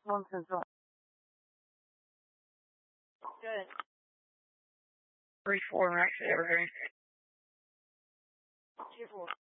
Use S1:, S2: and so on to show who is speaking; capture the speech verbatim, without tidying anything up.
S1: One pencil.
S2: Good.
S1: Three, four, I'm actually over here.
S2: Two, four.